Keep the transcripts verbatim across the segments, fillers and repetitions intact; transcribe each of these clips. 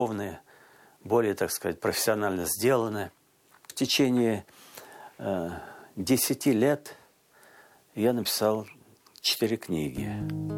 более, так сказать, профессионально сделаны. В течение э, десяти лет я написал четыре книги.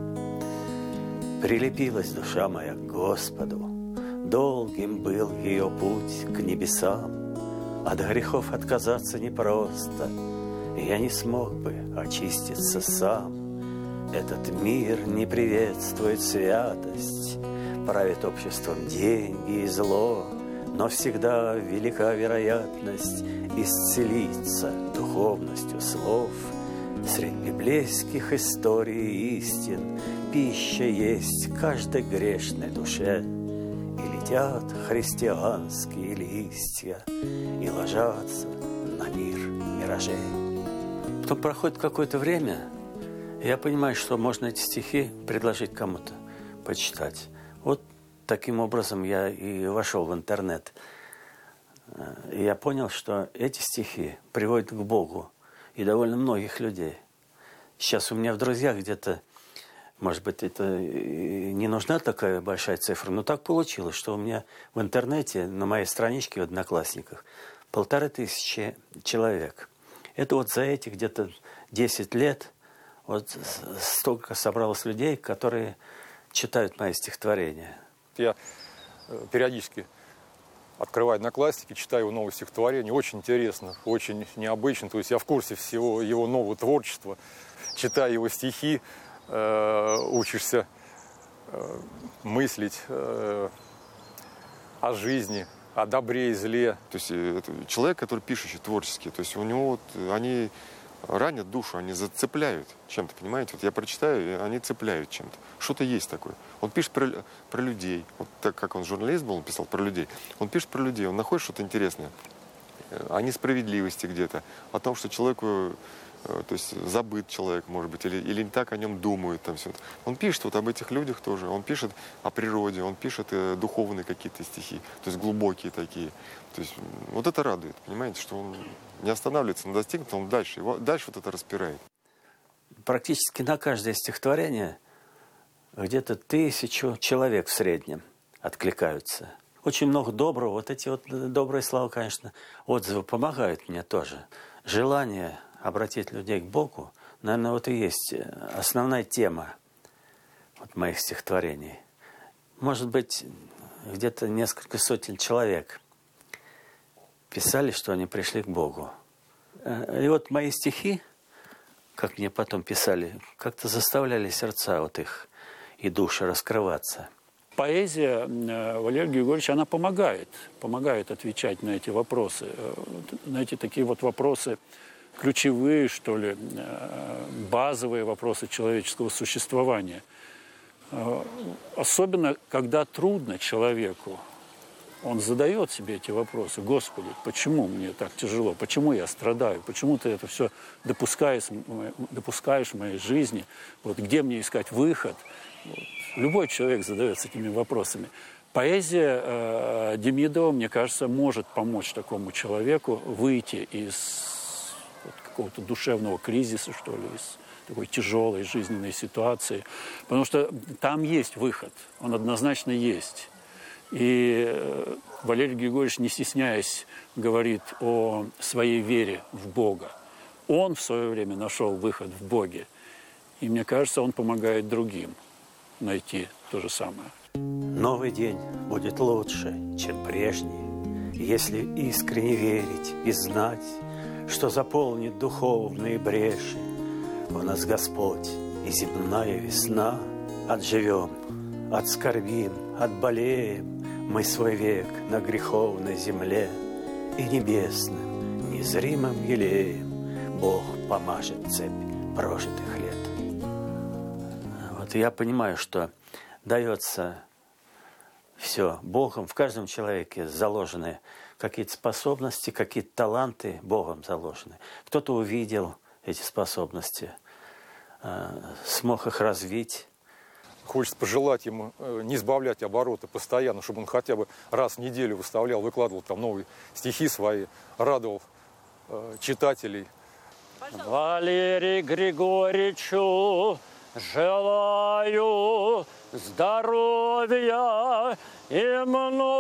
Прилепилась душа моя к Господу, долгим был ее путь к небесам. От грехов отказаться непросто, я не смог бы очиститься сам. Этот мир не приветствует святость, правит обществом деньги и зло, но всегда велика вероятность исцелиться духовностью слов. Средь библейских историй и истин пища есть каждой грешной душе. И летят христианские листья, и ложатся на мир миражей. Потом проходит какое-то время, и я понимаю, что можно эти стихи предложить кому-то почитать. Вот таким образом я и вошел в интернет. И я понял, что эти стихи приводят к Богу и довольно многих людей. Сейчас у меня в друзьях где-то, может быть, это не нужна такая большая цифра, но так получилось, что у меня в интернете, на моей страничке в Одноклассниках, полторы тысячи человек. Это вот за эти где-то десять лет вот столько собралось людей, которые читают мои стихотворения. Я периодически открываю Одноклассники, читаю его новые стихотворения. Очень интересно, очень необычно. То есть я в курсе всего его нового творчества. Читая его стихи, э, учишься э, мыслить э, о жизни, о добре и зле. То есть это человек, который пишущий, творческий, то есть у него вот, они ранят душу, они зацепляют чем-то, понимаете? Вот я прочитаю, и они цепляют чем-то. Что-то есть такое. Он пишет про, про людей. Вот так как он журналист был, он писал про людей. Он пишет про людей, он находит что-то интересное. О несправедливости где-то, о том, что человеку, то есть забыт человек, может быть, или, или не так о нем думают. Там все. Он пишет вот об этих людях тоже, он пишет о природе, он пишет э, духовные какие-то стихи, то есть глубокие такие. То есть вот это радует, понимаете, что он не останавливается на достигнутом, он дальше, его, дальше вот это распирает. Практически на каждое стихотворение где-то тысячу человек в среднем откликаются. Очень много доброго. Вот эти вот добрые слова, конечно, отзывы помогают мне тоже. Желание обратить людей к Богу, наверное, вот и есть основная тема вот моих стихотворений. Может быть, где-то несколько сотен человек писали, что они пришли к Богу. И вот мои стихи, как мне потом писали, как-то заставляли сердца вот их и души раскрываться. Поэзия, Валерий Григорьевич, она помогает, помогает отвечать на эти вопросы. Знаете, такие вот вопросы ключевые, что ли, базовые вопросы человеческого существования. Особенно, когда трудно человеку, он задает себе эти вопросы. Господи, почему мне так тяжело? Почему я страдаю? Почему ты это все допускаешь, допускаешь в моей жизни? Вот где мне искать выход? Вот. Любой человек задается этими вопросами. Поэзия э, Демидова, мне кажется, может помочь такому человеку выйти из вот, какого-то душевного кризиса, что ли, из такой тяжелой жизненной ситуации. Потому что там есть выход, он однозначно есть. И э, Валерий Григорьевич, не стесняясь, говорит о своей вере в Бога. Он в свое время нашел выход в Боге. И мне кажется, он помогает другим найти то же самое. Новый день будет лучше, чем прежний, если искренне верить и знать, что заполнит духовные бреши в нас Господь и земная весна. Отживем, отскорбим, отболеем мы свой век на греховной земле, и небесным, незримым елеем Бог помажет цепь прожитых лет. Вот я понимаю, что дается все Богом, в каждом человеке заложены какие-то способности, какие-то таланты Богом заложены. Кто-то увидел эти способности, смог их развить. Хочется пожелать ему не сбавлять обороты постоянно, чтобы он хотя бы раз в неделю выставлял, выкладывал там новые стихи свои, радовал э, читателей. Валерий Григорьевичу желаю здоровья и много.